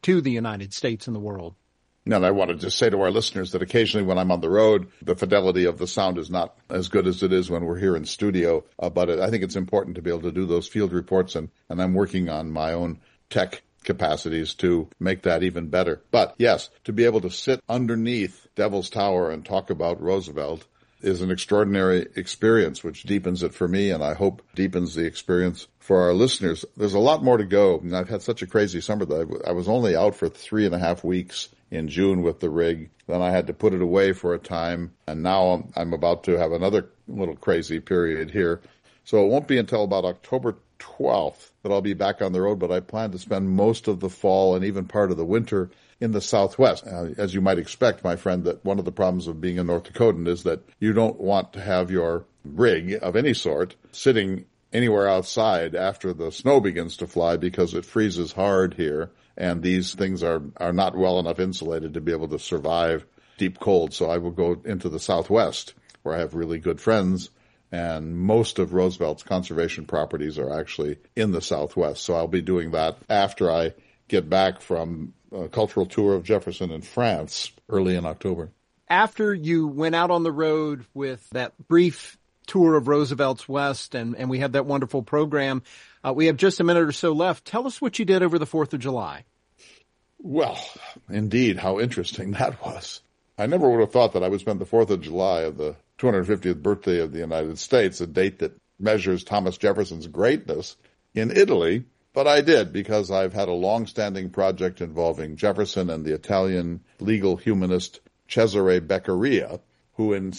to the United States and the world. And I want to just say to our listeners that occasionally when I'm on the road, the fidelity of the sound is not as good as it is when we're here in studio. But I think it's important to be able to do those field reports, and I'm working on my own tech capacities to make that even better. But yes, to be able to sit underneath Devil's Tower and talk about Roosevelt is an extraordinary experience, which deepens it for me, and I hope deepens the experience for our listeners. There's a lot more to go. And I've had such a crazy summer that I was only out for 3.5 weeks in June with the rig. Then I had to put it away for a time, and now I'm about to have another little crazy period here. So it won't be until about October 12th that I'll be back on the road, but I plan to spend most of the fall and even part of the winter in the Southwest. As you might expect, my friend, that one of the problems of being a North Dakotan is that you don't want to have your rig of any sort sitting anywhere outside after the snow begins to fly, because it freezes hard here, and these things are not well enough insulated to be able to survive deep cold. So I will go into the Southwest, where I have really good friends, and most of Roosevelt's conservation properties are actually in the Southwest. So I'll be doing that after I get back from a cultural tour of Jefferson in France early in October. After you went out on the road with that brief tour of Roosevelt's West, and we had that wonderful program, we have just a minute or so left. Tell us what you did over the 4th of July. Well, indeed, how interesting that was. I never would have thought that I would spend the 4th of July of the 250th birthday of the United States, a date that measures Thomas Jefferson's greatness, in Italy. But I did, because I've had a long-standing project involving Jefferson and the Italian legal humanist Cesare Beccaria, who in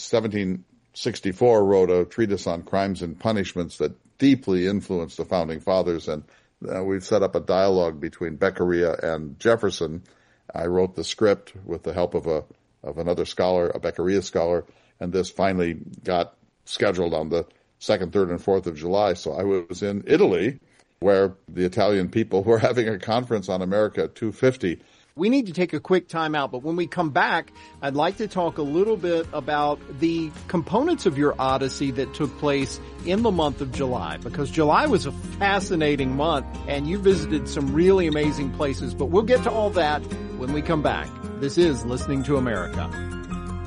1764 wrote a treatise on crimes and punishments that deeply influenced the Founding Fathers. And we've set up a dialogue between Beccaria and Jefferson. I wrote the script with the help of another scholar, a Beccaria scholar, and this finally got scheduled on the 2nd, 3rd, and 4th of July. So I was in Italy, where the Italian people were having a conference on America 250. We need to take a quick time out, but when we come back, I'd like to talk a little bit about the components of your Odyssey that took place in the month of July, because July was a fascinating month, and you visited some really amazing places. But we'll get to all that when we come back. This is Listening to America.